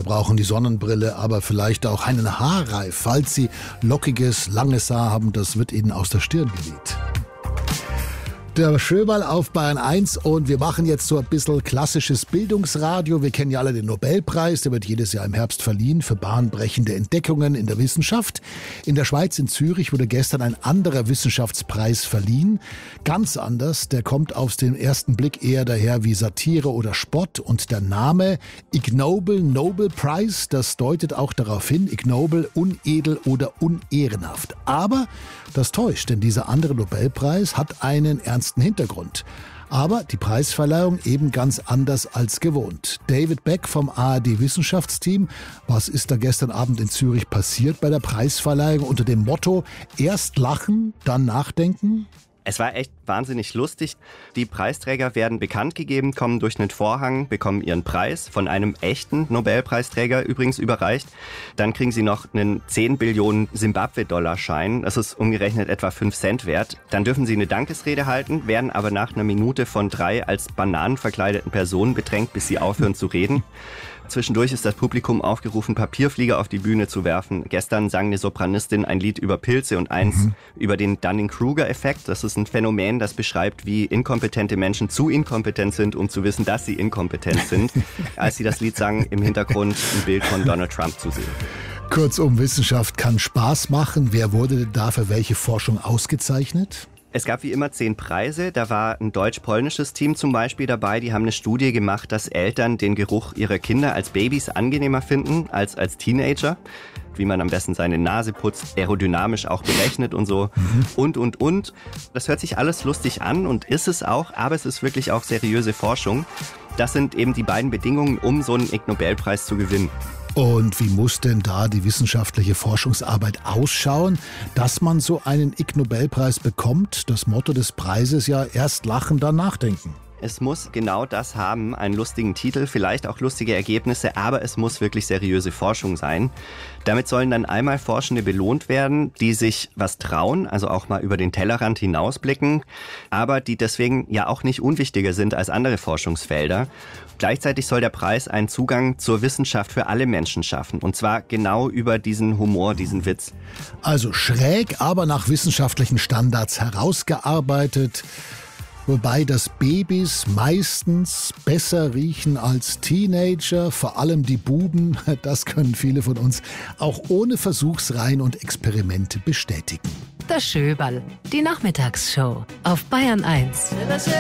brauchen die Sonnenbrille, aber vielleicht auch einen Haarreif, falls Sie lockiges, langes Haar haben, das wird Ihnen aus der Stirn geweht. Der Schöberl auf Bayern 1 und wir machen jetzt so ein bisschen klassisches Bildungsradio. Wir kennen ja alle den Nobelpreis, der wird jedes Jahr im Herbst verliehen für bahnbrechende Entdeckungen in der Wissenschaft. In der Schweiz, in Zürich, wurde gestern ein anderer Wissenschaftspreis verliehen. Ganz anders, der kommt auf den ersten Blick eher daher wie Satire oder Spott und der Name Ig Nobel Nobel Prize, das deutet auch darauf hin, Ig Nobel, unedel oder unehrenhaft. Aber das täuscht, denn dieser andere Nobelpreis hat einen ernsten Hintergrund. Aber die Preisverleihung eben ganz anders als gewohnt. David Beck vom ARD-Wissenschaftsteam. Was ist da gestern Abend in Zürich passiert bei der Preisverleihung unter dem Motto erst lachen, dann nachdenken? Es war echt wahnsinnig lustig. Die Preisträger werden bekannt gegeben, kommen durch einen Vorhang, bekommen ihren Preis, von einem echten Nobelpreisträger übrigens überreicht. Dann kriegen sie noch einen 10 Billionen Simbabwe-Dollar-Schein. Das ist umgerechnet etwa 5 Cent wert. Dann dürfen sie eine Dankesrede halten, werden aber nach einer Minute von 3 als bananenverkleideten Personen bedrängt, bis sie aufhören zu reden. Zwischendurch ist das Publikum aufgerufen, Papierflieger auf die Bühne zu werfen. Gestern sang eine Sopranistin ein Lied über Pilze und eins über den Dunning-Kruger-Effekt. Das ist ein Phänomen, das beschreibt, wie inkompetente Menschen zu inkompetent sind, um zu wissen, dass sie inkompetent sind. Als sie das Lied sangen, im Hintergrund ein Bild von Donald Trump zu sehen. Kurzum, Wissenschaft kann Spaß machen. Wer wurde denn da für welche Forschung ausgezeichnet? Es gab wie immer 10 Preise. Da war ein deutsch-polnisches Team zum Beispiel dabei. Die haben eine Studie gemacht, dass Eltern den Geruch ihrer Kinder als Babys angenehmer finden als Teenager. Wie man am besten seine Nase putzt, aerodynamisch auch berechnet und so. Und. Das hört sich alles lustig an und ist es auch, aber es ist wirklich auch seriöse Forschung. Das sind eben die beiden Bedingungen, um so einen Ig Nobelpreis zu gewinnen. Und wie muss denn da die wissenschaftliche Forschungsarbeit ausschauen, dass man so einen Ig Nobelpreis bekommt? Das Motto des Preises ja erst lachen, dann nachdenken. Es muss genau das haben, einen lustigen Titel, vielleicht auch lustige Ergebnisse, aber es muss wirklich seriöse Forschung sein. Damit sollen dann einmal Forschende belohnt werden, die sich was trauen, also auch mal über den Tellerrand hinausblicken, aber die deswegen ja auch nicht unwichtiger sind als andere Forschungsfelder. Gleichzeitig soll der Preis einen Zugang zur Wissenschaft für alle Menschen schaffen, und zwar genau über diesen Humor, diesen Witz. Also schräg, aber nach wissenschaftlichen Standards herausgearbeitet. Wobei das Babys meistens besser riechen als Teenager, vor allem die Buben. Das können viele von uns auch ohne Versuchsreihen und Experimente bestätigen. Das Schöberl, die Nachmittagsshow auf Bayern 1.